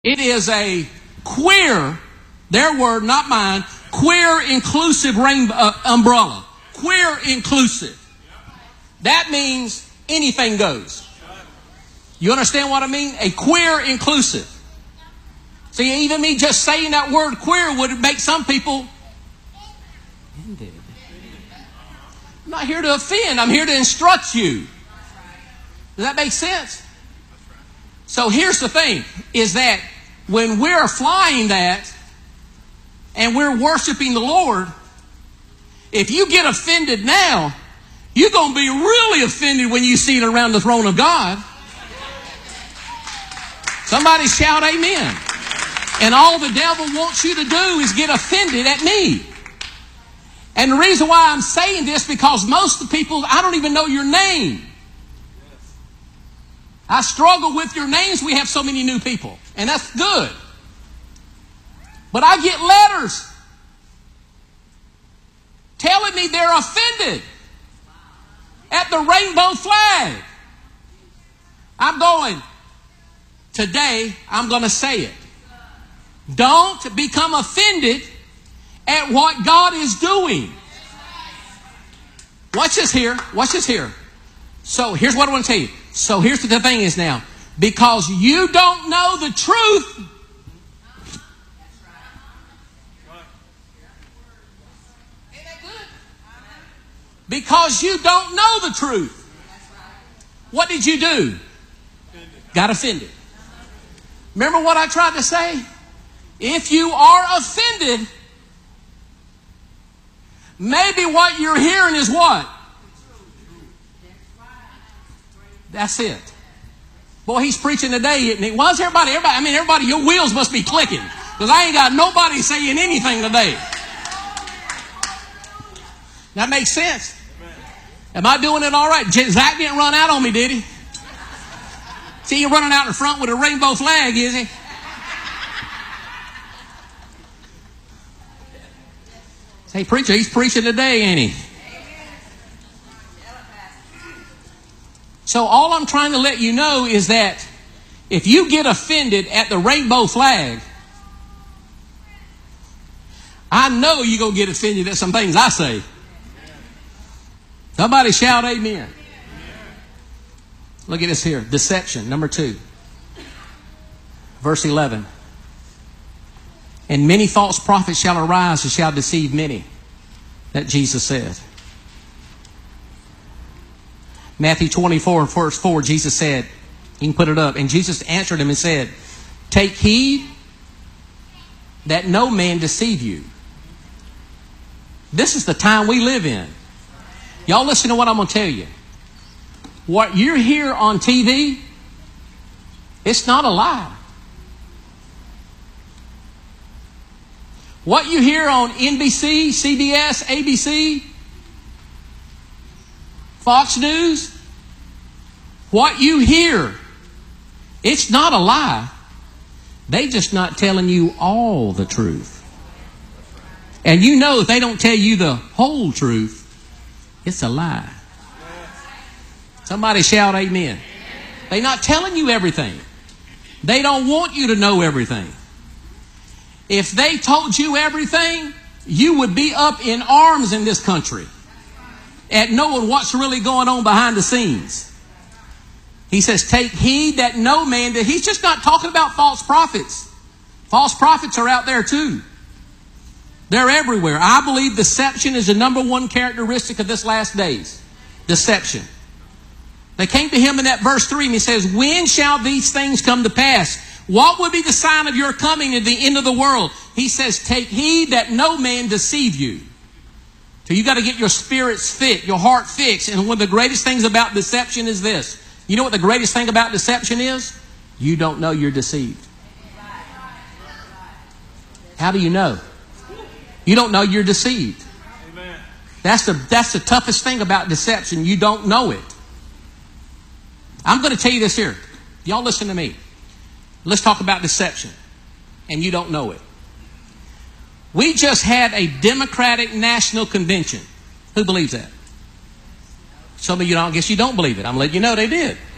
It is a queer, their word, not mine, queer inclusive umbrella. Queer inclusive. That means anything goes. You understand what I mean? A queer inclusive. See, even me just saying that word queer would make some people offended. I'm not here to offend. I'm here to instruct you. Does that make sense? So here's the thing, is that when we're flying that and we're worshiping the Lord, if you get offended now, you're going to be really offended when you see it around the throne of God. Somebody shout amen. And all the devil wants you to do is get offended at me. And the reason why I'm saying this, because most of the people, I don't even know your name. I struggle with your names. We have so many new people. And that's good. But I get letters telling me they're offended at the rainbow flag. I'm going, today I'm going to say it. Don't become offended at what God is doing. Watch this here. Watch this here. So here's what I want to tell you. So here's the thing is now. Because you don't know the truth. Because you don't know the truth. What did you do? Got offended. Remember what I tried to say? If you are offended, maybe what you're hearing is what? That's it. Boy, he's preaching today, isn't he? Well, everybody, your wheels must be clicking. Because I ain't got nobody saying anything today. That makes sense. Am I doing it all right? Zach didn't run out on me, did he? See, you're running out in front with a rainbow flag, is he? Say, preacher, he's preaching today, ain't he? So all I'm trying to let you know is that if you get offended at the rainbow flag, I know you're going to get offended at some things I say. Somebody shout amen. Look at this here. Deception, number 2. Verse 11. And many false prophets shall arise and shall deceive many. That Jesus said. Matthew 24 verse 4, Jesus said, you can put it up. And Jesus answered him and said, take heed that no man deceive you. This is the time we live in. Y'all listen to what I'm going to tell you. What you hear on TV, it's not a lie. What you hear on NBC, CBS, ABC, Fox News, what you hear, it's not a lie. They just not telling you all the truth. And you know if they don't tell you the whole truth, it's a lie. Somebody shout amen. They're not telling you everything. They don't want you to know everything. If they told you everything, you would be up in arms in this country at knowing what's really going on behind the scenes. He says, take heed that no man... He's just not talking about false prophets. False prophets are out there too. They're everywhere. I believe deception is the number one characteristic of this last days. Deception. They came to him in that verse 3 and he says, when shall these things come to pass? What will be the sign of your coming at the end of the world? He says, take heed that no man deceive you. So you got to get your spirits fit, your heart fixed. And one of the greatest things about deception is this. You know what the greatest thing about deception is? You don't know you're deceived. How do you know? You don't know you're deceived. That's the toughest thing about deception. You don't know it. I'm going to tell you this here. Y'all listen to me. Let's talk about deception. And you don't know it. We just had a Democratic National Convention. Who believes that? Some of you don't. I guess you don't believe it. I'm letting you know they did.